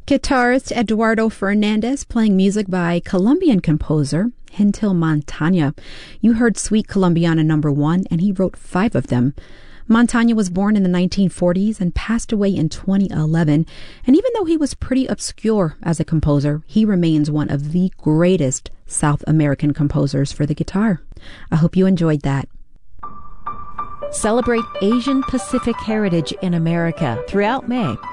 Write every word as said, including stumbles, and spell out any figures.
Guitarist Eduardo Fernandez playing music by Colombian composer Gentil Montaña. You heard Suite Colombiana number one, and he wrote five of them. Montaña was born in the nineteen forties and passed away in twenty eleven. And even though he was pretty obscure as a composer, he remains one of the greatest South American composers for the guitar. I hope you enjoyed that. Celebrate Asian Pacific Heritage in America throughout May